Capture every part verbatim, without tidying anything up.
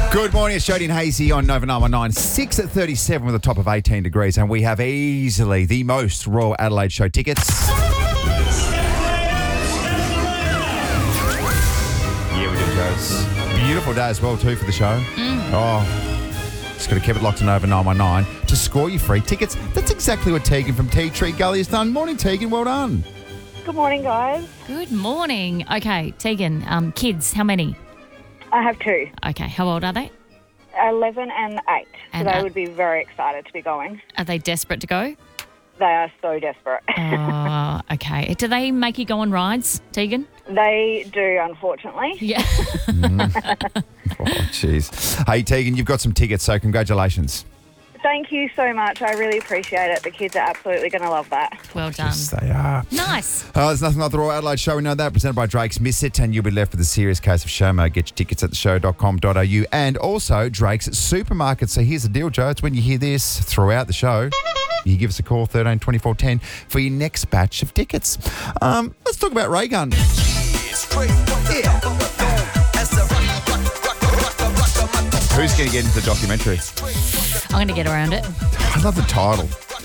Good morning, it's Jody and Hazy on Nova nine one nine. six at thirty-seven with a top of eighteen degrees, and we have easily the most Royal Adelaide Show tickets. Yeah, we do, Joes. Beautiful day as well, too, for the show. Mm. Oh, just got to keep it locked to Nova nine one nine to score your free tickets. That's exactly what Tegan from Tea Tree Gully has done. Morning, Tegan. Well done. Good morning, guys. Good morning. Okay, Tegan, um, kids, how many? I have two, Okay, how old are they? eleven and eight. So And, they uh, would be very excited to be going. Are they desperate to go? They are so desperate. Oh, okay. Do they make you go on rides, Tegan? They do, unfortunately. Yeah. Oh, jeez. Hey, Tegan, you've got some tickets, so congratulations. Thank you so much. I really appreciate it. The kids are absolutely going to love that. Well done. Yes, they are. Nice. Oh, there's nothing like the Royal Adelaide Show. We know that. Presented by Drake's Miss It, and you'll be left with a serious case of Showmo. Get your tickets at the show dot com dot a u and also Drake's Supermarket. So here's the deal, Joe. It's when you hear this throughout the show, you give us a call, thirteen twenty-four ten, for your next batch of tickets. Um, let's talk about Ray Gun. Yeah. Who's going to get into the documentary? I'm going to get around it. I love the title.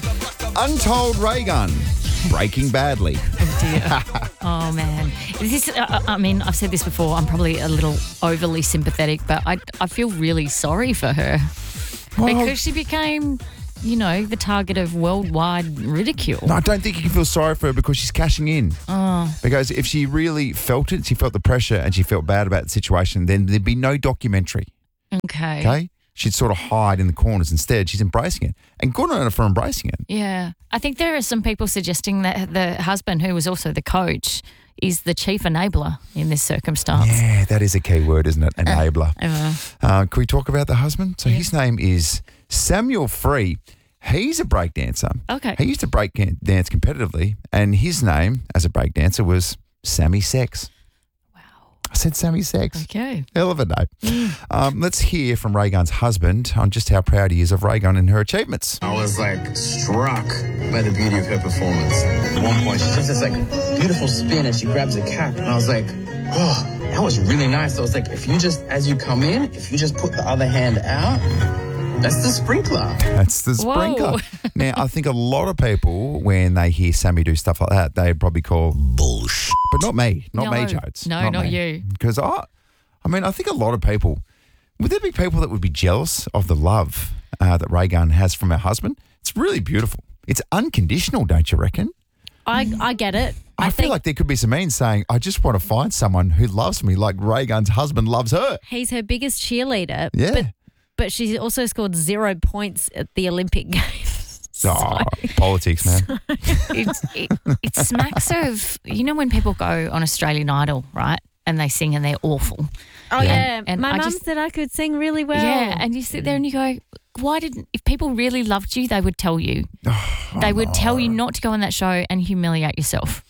Untold Ray Gun. Breaking Badly. Oh, dear. Oh, man. This, uh, I mean, I've said this before. I'm probably a little overly sympathetic, but I, I feel really sorry for her Well- because she became, you know, the target of worldwide ridicule. No, I don't think you can feel sorry for her because she's cashing in. Oh. Because if she really felt it, she felt the pressure and she felt bad about the situation, then there'd be no documentary, Okay. okay? She'd sort of hide in the corners instead. She's embracing it. And good on her for embracing it. Yeah. I think there are some people suggesting that the husband, who was also the coach, is the chief enabler in this circumstance. Yeah, that is a key word, isn't it? Enabler. Uh, Uh, can we talk about the husband? So his name is Samuel Free. He's a breakdancer. Okay. He used to break dance competitively, and his name as a breakdancer was Sammy Sex. Wow. I said Sammy Sex. Okay. Hell of a name. Um, let's hear from Ray Gun's husband on just how proud he is of Ray Gun and her achievements. I was like struck by the beauty of her performance. At one point, she does this like beautiful spin and she grabs a cap, and I was like, oh, that was really nice. So I was like, if you just, as you come in, if you just put the other hand out, that's the sprinkler. That's the Whoa. sprinkler. Now, I think a lot of people, when they hear Sammy do stuff like that, they'd probably call bullshit. But not me. Not me, No. Jodes. No, not you. Because I, I mean, I think a lot of people, would there be people that would be jealous of the love uh, that Ray Gun has from her husband? It's really beautiful. It's unconditional, don't you reckon? I, I get it. I, I, feel think like there could be some means saying, I just want to find someone who loves me like Ray Gun's husband loves her. he's her biggest cheerleader. Yeah. But, but she's also scored zero points at the Olympic Games. Oh, politics, man. It's, it, it smacks of, you know, when people go on Australian Idol, right? And they sing and they're awful. Oh, yeah. And My I mum just- said I could sing really well. Yeah. And you sit there and you go, why didn't, if people really loved you, they would tell you. they would tell you not to go on that show and humiliate yourself.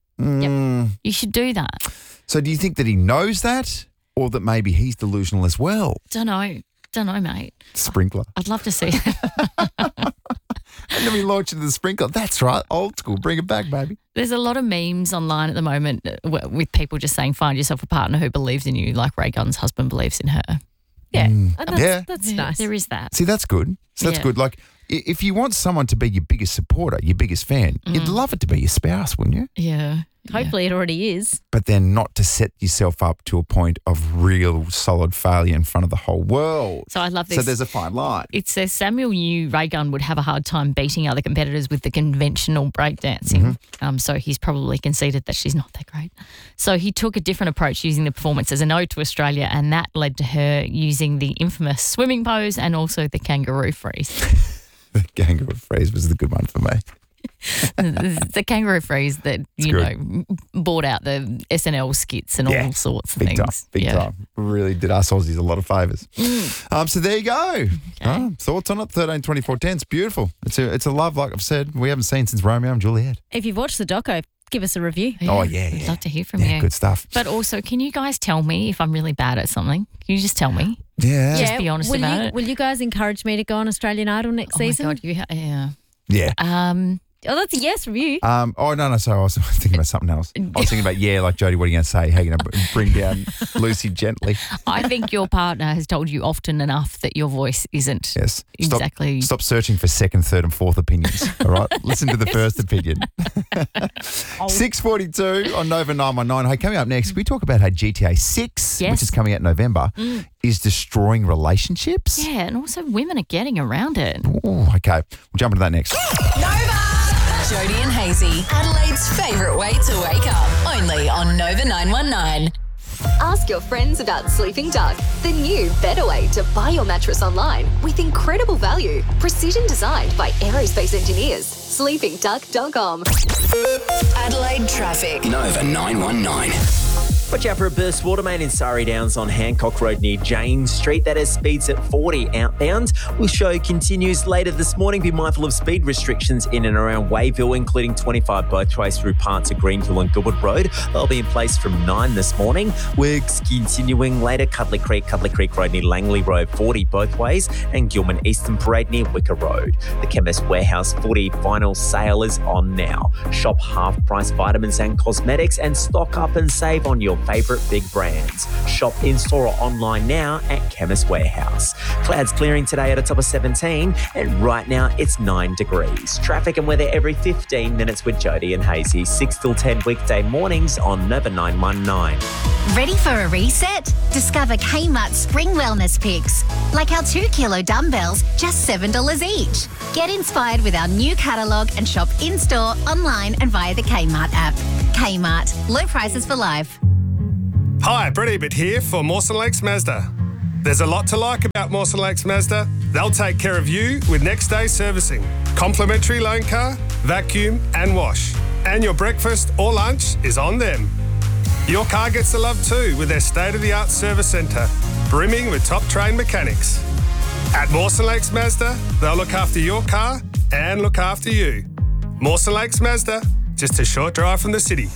Mm. You should do that. So do you think that he knows that or that maybe he's delusional as well? Don't know. Don't know, mate. Sprinkler. I'd love to see. And then we launch into the sprinkler. That's right. Old school. Bring it back, baby. There's a lot of memes online at the moment uh, w- with people just saying, find yourself a partner who believes in you, like Ray Gun's husband believes in her. Yeah. And that's, Yeah. that's There- nice. There is that. See, that's good. So that's Yeah. good. Like, i- if you want someone to be your biggest supporter, your biggest fan, you'd love it to be your spouse, wouldn't you? Yeah. Hopefully it already is. But then not to set yourself up to a point of real solid failure in front of the whole world. So I love this. So there's a fine line. It says Samuel knew Ray Gun would have a hard time beating other competitors with the conventional breakdancing. Um, so he's probably conceded that she's not that great. So he took a different approach using the performance as an ode to Australia, and that led to her using the infamous swimming pose and also the kangaroo freeze. The kangaroo phrase was the good one for me. the, the kangaroo freeze that, you good. know, brought out the S N L skits and Yeah. all sorts of Big things. time. Big Yeah. time. Really did us Aussies a lot of favours. Um, so there you go. Oh, thoughts on it? thirteen twenty-four ten. It's beautiful. It's a, it's a love, like I've said, we haven't seen since Romeo and Juliet. If you've watched the doco, give us a review. Oh, yeah, We'd yeah. love to hear from Yeah, you. good stuff. But also, can you guys tell me if I'm really bad at something? Can you just tell me? Yeah. Just be honest will about you, it. Will you guys encourage me to go on Australian Idol next Oh season? my God, you ha- yeah. Yeah. Um, Oh, that's a yes from you. Um, oh, no, no, sorry. I was thinking about something else. I was thinking about, yeah, like, Jodie, what are you going to say? How are you going to bring down Lucy gently? I think your partner has told you often enough that your voice isn't Yes. Stop, exactly. Stop searching for second, third and fourth opinions, all right? Listen to the first opinion. six forty-two on Nova nine one nine. Hey, coming up next, we talk about how G T A six, Yes. which is coming out in November, Mm. is destroying relationships. Yeah, and also women are getting around it. Ooh, okay. We'll jump into that next. Nova! Jodie and Hazy, Adelaide's favourite way to wake up. Only on Nova nine one nine. Ask your friends about Sleeping Duck, the new, better way to buy your mattress online with incredible value. Precision designed by aerospace engineers. sleeping duck dot com. Adelaide traffic. Nova nine one nine. Watch out for a burst water main in Surrey Downs on Hancock Road near James Street. That has speeds at forty outbound. We'll show continues later this morning. Be mindful of speed restrictions in and around Wayville, including twenty-five both ways through parts of Greenville and Goodwood Road. They'll be in place from nine this morning. Works continuing later. Cuddly Creek, Cuddly Creek Road near Langley Road, forty both ways. And Gilman Eastern Parade near Wicker Road. The Chemist Warehouse forty final sale is on now. Shop half-price vitamins and cosmetics and stock up and save on your favourite big brands. Shop in-store or online now at Chemist Warehouse. Clouds clearing today at a top of seventeen, and right now it's nine degrees. Traffic and weather every fifteen minutes with Jodie and Hazy. six till ten weekday mornings on Nova nine one nine. Ready for a reset? Discover Kmart Spring Wellness Picks. Like our two kilo dumbbells, just seven dollars each. Get inspired with our new catalogue and shop in-store, online and via the Kmart app. Kmart. Low prices for life. Hi, Brett Ebert here for Mawson Lakes Mazda. There's a lot to like about Mawson Lakes Mazda. They'll take care of you with next day servicing, complimentary loan car, vacuum and wash. And your breakfast or lunch is on them. Your car gets the love too with their state-of-the-art service centre, brimming with top-trained mechanics. At Mawson Lakes Mazda, they'll look after your car and look after you. Mawson Lakes Mazda, just a short drive from the city.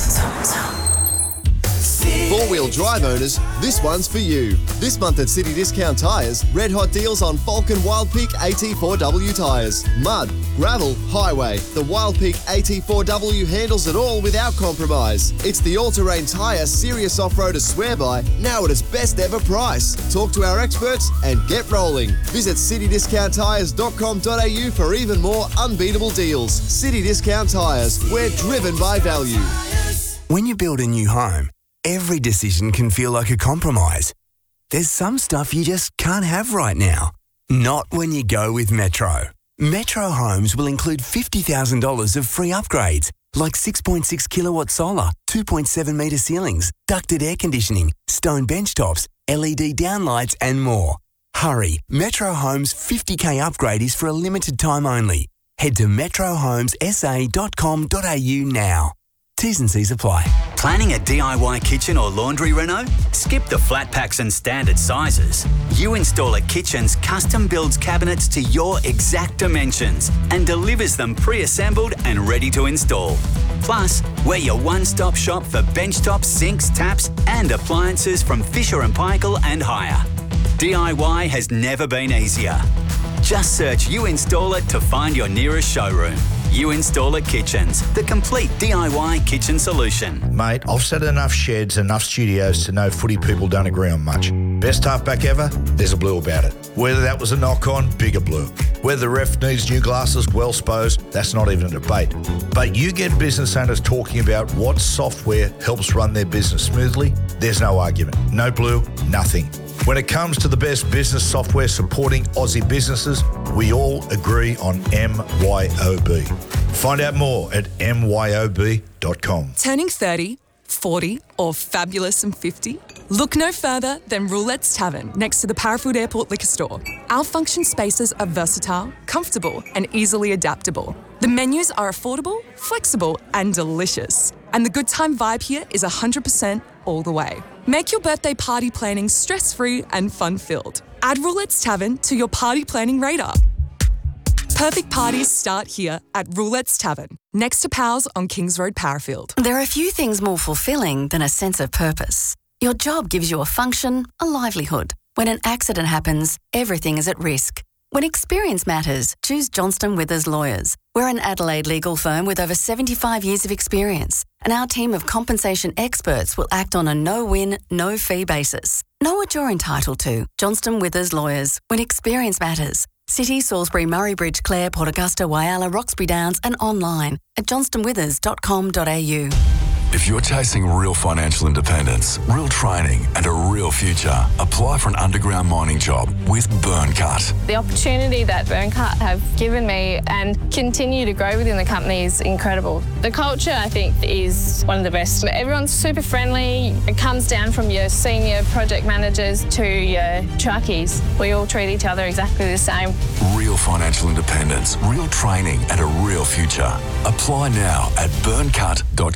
Four-wheel drive owners, this one's for you. This month at City Discount Tyres, red hot deals on Falcon Wild Peak A T four W tyres. Mud, gravel, highway. The Wild Peak A T four W handles it all without compromise. It's the all-terrain tyre serious off-roaders swear by, now at its best ever price. Talk to our experts and get rolling. Visit city discount tyres dot com dot a u for even more unbeatable deals. City Discount Tyres, we're driven by value. When you build a new home, every decision can feel like a compromise. There's some stuff you just can't have right now. Not when you go with Metro. Metro Homes will include fifty thousand dollars of free upgrades, like six point six kilowatt solar, two point seven metre ceilings, ducted air conditioning, stone bench tops, L E D downlights and more. Hurry, Metro Homes fifty K upgrade is for a limited time only. Head to metro homes s a dot com dot a u now. T's and C's apply. Planning a D I Y kitchen or laundry reno? Skip the flat packs and standard sizes. U-Installer Kitchens custom builds cabinets to your exact dimensions and delivers them pre-assembled and ready to install. Plus, we're your one-stop shop for benchtops, sinks, taps and appliances from Fisher and Paykel and Hire. D I Y has never been easier. Just search U-Installer to find your nearest showroom. U-Installer Kitchens, the complete D I Y kitchen solution. Mate, I've set enough sheds, enough studios to know footy people don't agree on much. Best halfback ever? There's a blue about it. Whether that was a knock-on, bigger blue. Whether the ref needs new glasses, well supposed, that's not even a debate. But you get business owners talking about what software helps run their business smoothly, there's no argument. No blue, nothing. When it comes to the best business software supporting Aussie businesses, we all agree on M Y O B. Find out more at m y o b dot com. Turning thirty, forty or fabulous and fifty? Look no further than Roulette's Tavern next to the Parafield Airport Liquor Store. Our function spaces are versatile, comfortable and easily adaptable. The menus are affordable, flexible and delicious. And the good time vibe here is one hundred percent all the way. Make your birthday party planning stress-free and fun-filled. Add Roulette's Tavern to your party planning radar. Perfect parties start here at Roulette's Tavern, next to Powell's on Kings Road, Parafield. There are few things more fulfilling than a sense of purpose. Your job gives you a function, a livelihood. When an accident happens, everything is at risk. When experience matters, choose Johnston Withers Lawyers. We're an Adelaide legal firm with over seventy-five years of experience, and our team of compensation experts will act on a no-win, no-fee basis. Know what you're entitled to. Johnston Withers Lawyers. When experience matters. City, Salisbury, Murray Bridge, Clare, Port Augusta, Whyalla, Roxbury Downs and online at johnston withers dot com dot a u. If you're chasing real financial independence, real training and a real future, apply for an underground mining job with Burncut. The opportunity that Burncut have given me and continue to grow within the company is incredible. The culture, I think, is one of the best. Everyone's super friendly. It comes down from your senior project managers to your truckies. We all treat each other exactly the same. Real financial independence, real training and a real future. Apply now at burncut dot